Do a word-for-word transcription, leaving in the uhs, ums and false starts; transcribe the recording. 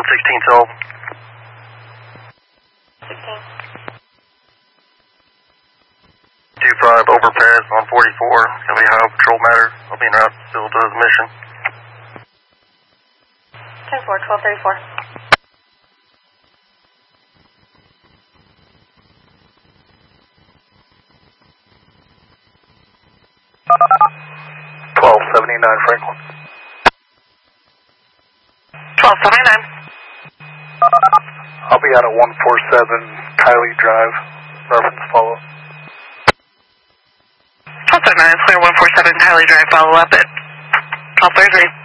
sixteen twelve. sixteen. two five overpass on forty-four. Gonna be high patrol matter. I'll be en route still to the mission. ten four, twelve thirty-four. twelve seventy-nine Franklin. twelve seventy-nine. I'll be out at one forty-seven Kylie Drive. Reference follow. twelve seventy-nine, clear one forty-seven Kylie Drive, follow up at twelve thirty-three.